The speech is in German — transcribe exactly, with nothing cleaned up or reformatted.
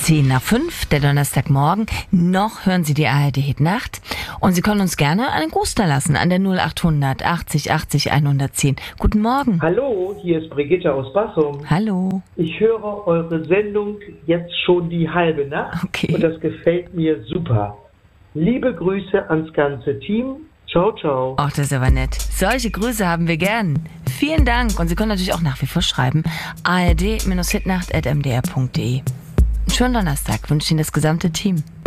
Zehn nach fünf, der Donnerstagmorgen. Noch hören Sie die A R D Hit Nacht. Und Sie können uns gerne einen Gruß da lassen an der null acht hundert achtzig achtzig hundertzehn. Guten Morgen. Hallo, hier ist Brigitte aus Bassum. Hallo. Ich höre eure Sendung jetzt schon die halbe Nacht. Okay. Und das gefällt mir super. Liebe Grüße ans ganze Team. Ciao, ciao. Ach, das ist aber nett. Solche Grüße haben wir gern. Vielen Dank. Und Sie können natürlich auch nach wie vor schreiben. A R D Hitnacht at m d r punkt d e. Schönen Donnerstag wünscht Ihnen das gesamte Team.